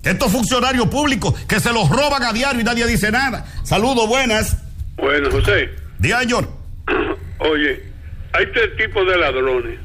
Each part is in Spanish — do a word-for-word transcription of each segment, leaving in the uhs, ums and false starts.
Estos funcionarios públicos que se los roban a diario y nadie dice nada. Saludos, buenas. Bueno, José. Diga, señor. Oye, hay tres tipos de ladrones.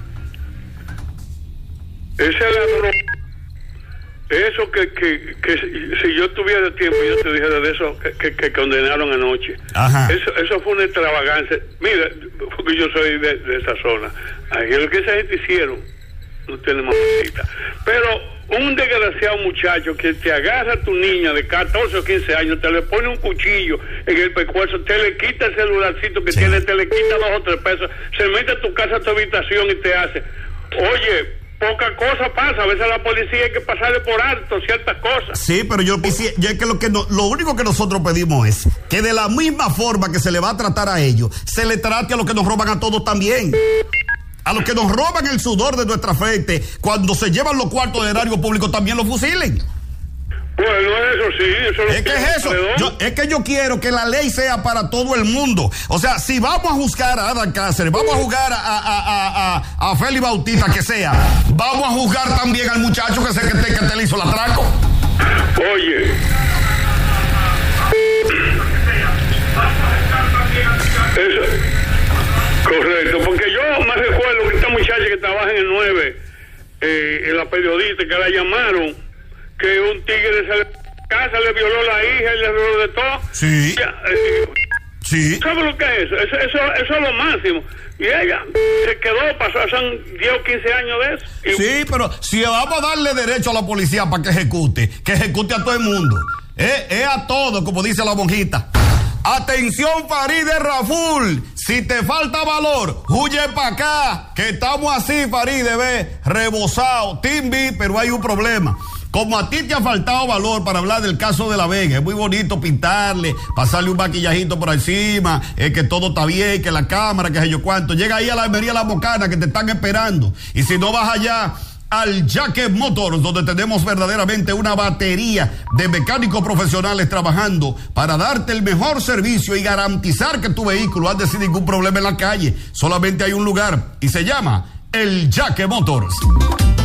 Ese ladrón, eso que, que, que si yo tuviera tiempo, yo te dijera de eso que, que, que condenaron anoche. Ajá. Eso, eso fue una extravagancia. Mira, porque yo soy de, de esa zona. Ahí lo que esa gente hicieron, no tenemos cita. Pero un desgraciado muchacho que te agarra a tu niña de catorce o quince años, te le pone un cuchillo en el pescuezo, te le quita el celularcito que sí. tiene, te le quita dos o tres pesos, se mete a tu casa, a tu habitación y te hace. Oye, poca cosa pasa, a veces a la policía hay que pasarle por alto ciertas cosas. Sí, pero yo, yo es que lo que no, lo único que nosotros pedimos es que de la misma forma que se le va a tratar a ellos, se le trate a los que nos roban a todos también. A los que nos roban el sudor de nuestra frente, cuando se llevan los cuartos de erario público, también los fusilen. Bueno, eso sí, eso es que es eso. Yo, es que yo quiero que la ley sea para todo el mundo. O sea, si vamos a juzgar a Adán Cáceres, vamos a juzgar a, a, a, a, a Félix Bautista, que sea, vamos a juzgar también al muchacho que se que te, que te le hizo el atraco. Oye. Eso. Correcto, porque yo me recuerdo que esta muchacha que trabaja en el nueve, eh, en la periodista, que la llamaron, que un tigre se le casa, le violó la hija y le robó de todo. Sí. Ya, eh, sí. ¿Sabes lo que es eso? Eso, eso? eso es lo máximo. Y ella se quedó, pasó, son diez o quince años de eso. Y... Sí, pero si vamos a darle derecho a la policía para que ejecute, que ejecute a todo el mundo. Es eh, a todo, como dice la monjita. Atención, Farideh Raful, si te falta valor, huye para acá, que estamos así, Farideh, ve, rebosado, Team B, pero hay un problema. Como a ti te ha faltado valor para hablar del caso de La Vega, es muy bonito pintarle, pasarle un maquillajito por encima, eh, que todo está bien, que la cámara, que sé yo cuánto, llega ahí a la Almería La Bocana, que te están esperando, y si no vas allá al Jaque Motors, donde tenemos verdaderamente una batería de mecánicos profesionales trabajando para darte el mejor servicio y garantizar que tu vehículo ande sin ningún problema en la calle. Solamente hay un lugar y se llama el Jaque Motors.